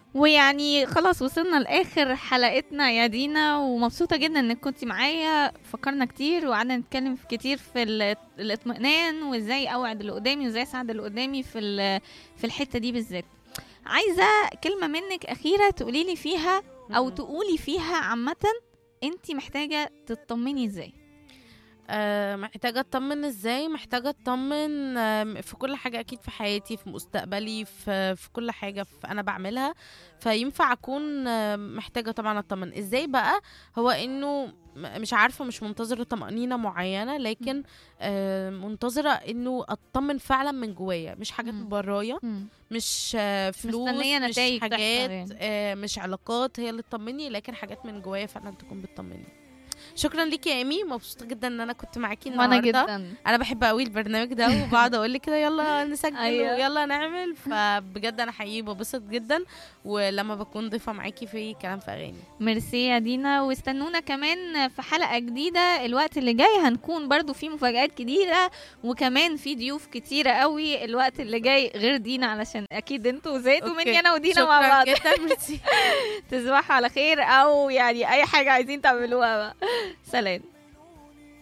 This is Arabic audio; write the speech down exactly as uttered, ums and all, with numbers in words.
ويعني خلاص وصلنا لاخر حلقتنا يا دينا، ومبسوطه جدا انك كنتي معايا. فكرنا كتير وقعدنا نتكلم في كتير في ال- الاطمئنان، وازاي اوعد اللي قدامي، وازاي اساعد اللي قدامي في ال- في الحته دي بالذات. عايزه كلمه منك اخيره تقولي لي فيها، او مم. تقولي فيها عامه، انتي محتاجه تطمني ازاي؟ آه، محتاجة اطمن ازاي؟ محتاجة اطمن آم، في كل حاجة اكيد، في حياتي، في مستقبلي، في في كل حاجة في انا بعملها. فينفع اكون آم، محتاجة طبعا اطمن ازاي بقى. هو انه م- مش عارفة، مش منتظرة طمأنينة معينة، لكن آه، منتظرة انه اطمن فعلا من جوايا، مش حاجات مم. من برايا، مم. مش آه، مش مستنيه فلوس، مش نتائج تحصل حاجات، يعني. آه، مش علاقات هي اللي تطمني، لكن حاجات من جوايا فعلا تكون بتطمني. شكرا ليكي يا ايمي، مبسوطه جدا ان انا كنت معاكي وانا النهارده. جدا. انا بحب قوي البرنامج ده، وبقعد اقول لك كده يلا نسجل ايوه. ويلا نعمل، فبجد انا حقيقي ببسط جدا ولما بكون ضيفه معاكي في كلام في اغاني. ميرسي يا دينا، واستنونا كمان في حلقة جديدة. الوقت اللي جاي هنكون برضو في مفاجآت جديدة، وكمان في ضيوف كتيرة قوي الوقت اللي جاي غير دينا، علشان اكيد انتوا زهقتوا مني اوكي، انا ودينا مع شكرا بعض. جدا، ميرسي. تصبحوا على خير، او يعني اي حاجة عايزين تعملوها بقى. سلام.